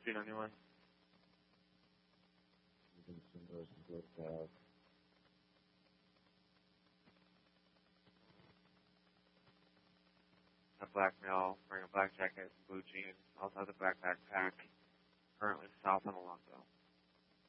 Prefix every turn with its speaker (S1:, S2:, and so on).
S1: Seen anyone? A black male wearing a black jacket, blue jeans, also has a black backpack, currently south on Alonso.